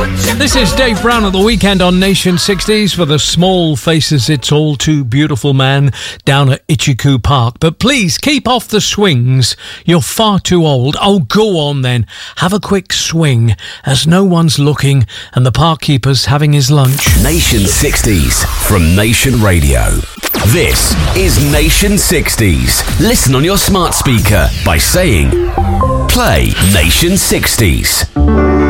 This is Dave Brown at the weekend on Nation 60s for the Small Faces It's All Too Beautiful man down at Ichiku Park. But please keep off the swings. You're far too old. Oh, go on then. Have a quick swing as no one's looking and the park keeper's having his lunch. Nation 60s from Nation Radio. This is Nation 60s. Listen on your smart speaker by saying, play Nation 60s.